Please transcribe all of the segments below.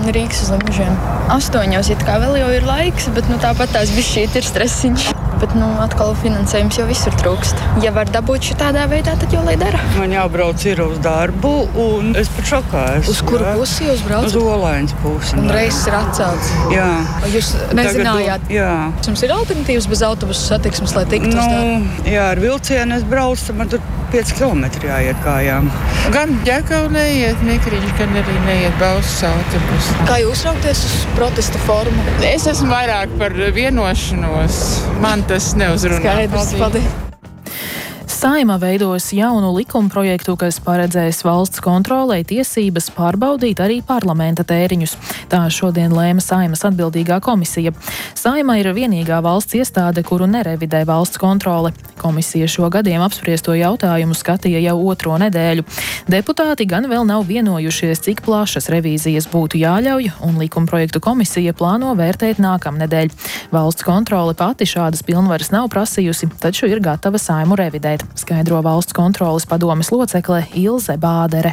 Rīgas uz Limbažiem. 8 it kā vēl jau ir laiks, bet tāpat tās bišķīt ir stresiņš. Bet atkal finansējums jau visur trūkst. Ja var dabūt tādā veidā, tad jau lai dara. Man jābrauc ir uz darbu, un es pat šokā esmu. Uz kuru pusi jūs braucat? Uz Olainas pusi. Un reizes ir atcelts. Jā. Jūs nezinājāt? Jā. Jums ir alternatīvas bez autobusu satiksmes, lai tiktu uz darbu? Jā, ar vilcienu es braucu, man tur 5 kilometri jāiet kājām. Gan Ģekau neiet Mikriņš, gan arī neiet Bausas autobus. Kā jūs raugties uz protesta formu? Es esmu vairāk par vienošanos. Man tas neuzrunā. Skaidrs, paldies. Saeima veidos jaunu likumprojektu, kas paredzēs valsts kontrolei tiesības pārbaudīt arī parlamenta tēriņus. Tā šodien lēma Saeimas atbildīgā komisija. Saeima ir vienīgā valsts iestāde, kuru nerevidē valsts kontrole. Komisija šo gadiem apspriesto jautājumu skatīja jau 2. nedēļu. Deputāti gan vēl nav vienojušies, cik plašas revīzijas būtu jāļauj, un likumprojektu komisija plāno vērtēt nākamnedēļ. Valsts kontrole pati šādas pilnvaras nav prasījusi, taču ir gatava Saeimu revidēt, skaidro valsts kontroles padomes locekle Ilze Bādere.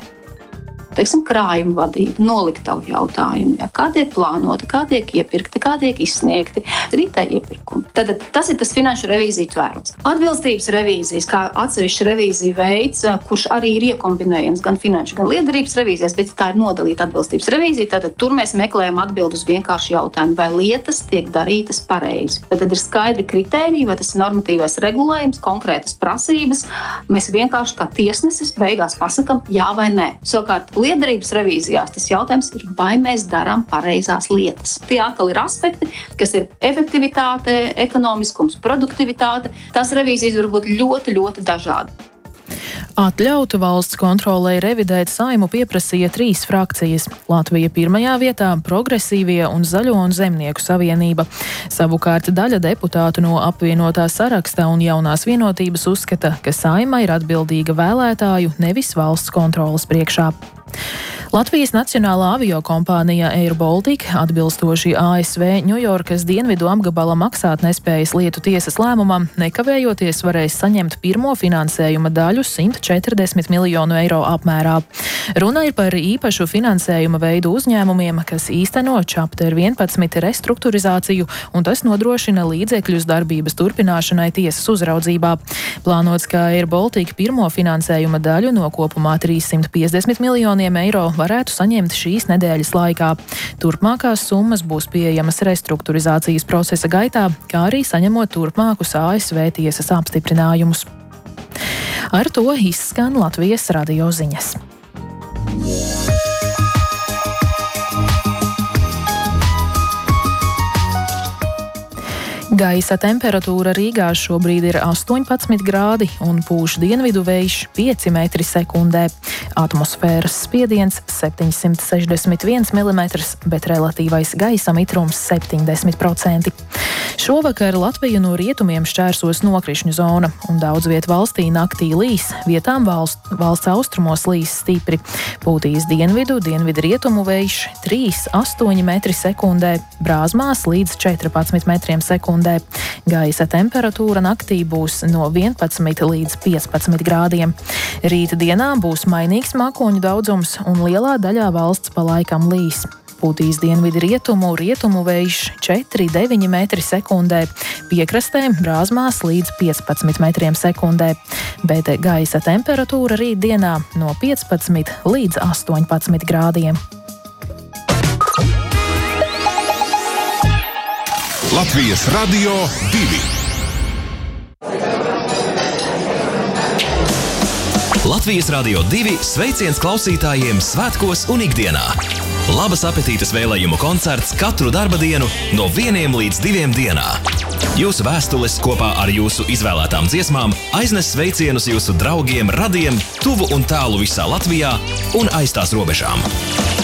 Krājuma vadība, noliktavu jautājumi, kā tiek plānoti, kā tiek iepirkti, kā tiek izsniegti, rītēji iepirkumi. Tad tas ir tas finanšu revīziju tvērums. Atbilstības revīzijas, kā atsevišķa revīzija veids, kurš arī ir iekombinējams gan finanšu, gan lietderības revīzijas, bet tā ir nodalīta atbilstības revīzija, tad tur mēs meklējam atbildi uz vienkāršu jautājumu, vai lietas tiek darītas pareizi. Tad ir skaidri kritēriji, vai tas ir normatīvais regulējums, konkrētas prasības. Mēs vienkārši kā tiesnesis beigās pasakam jā vai nē. Savukārt, lietderības revīzijās tas jautājums ir, vai mēs darām pareizās lietas. Tie atkal ir aspekti, kas ir efektivitāte, ekonomiskums, produktivitāte. Tās revīzijas var būt ļoti, ļoti dažādi. Atļautu valsts kontrolei revidēt Saeimu pieprasīja 3 frakcijas. Latvija 1. vietā, Progresīvie un Zaļo un Zemnieku savienība. Savukārt daļa deputātu no apvienotā saraksta un Jaunās vienotības uzskata, ka Saeima ir atbildīga vēlētāju, nevis valsts kontroles priekšā. Latvijas nacionālā aviokompānija Air Baltica atbilstoši ASV Ņujorkas dienvidu apgabala maksātnespējas lietu tiesas lēmumam nekavējoties varēs saņemt pirmo finansējuma daļu 140 miljonu eiro apmērā. Runa ir par īpašu finansējuma veidu uzņēmumiem, kas īsteno Chapter 11 restruktūrizāciju, un tas nodrošina līdzekļus darbības turpināšanai tiesas uzraudzībā. Plānots, ka Air Baltica pirmo finansējuma daļu no kopumā 350 miljoniem eiro varētu saņemt šīs nedēļas laikā. Turpmākās summas būs pieejamas restruktūrizācijas procesa gaitā, kā arī saņemot turpmākus ASV tiesas apstiprinājumus. Ar to izskan Latvijas radio ziņas. Gaisa temperatūra Rīgā šobrīd ir 18 grādi un pūš dienvidu vējš 5 metri sekundē. Atmosfēras spiediens 761 mm, bet relatīvais gaisa mitrums 70%. Šovakar Latviju no rietumiem šķērsos nokrišņu zona, un daudz viet valstī naktī līs, vietām valsts austrumos līs stipri. Pūtīs dienvidu rietumu vējš 3,8 metri sekundē, Brāzmās līdz 14 metriem sekundē. Gaisa temperatūra naktī būs no 11 līdz 15 grādiem. Rīta dienā būs mainīgs mākoņu daudzums un lielā daļā valsts pa laikam līs. Pūtīs dienvidu rietumu vējš 4,9 metri sekundē, piekrastē Brāzmās līdz 15 metriem sekundē, bet gaisa temperatūra rītdienā no 15 līdz 18 grādiem. Latvijas Radio 2. Latvijas Radio 2 sveiciens klausītājiem svētkos un ikdienā. Labas apetītes vēlējumu koncerts katru darba dienu no 1 līdz 2 dienā. Jūsu vēstules kopā ar jūsu izvēlētām dziesmām aiznes sveicienus jūsu draugiem, radiem, tuvu un tālu visā Latvijā un aiz tās robežām.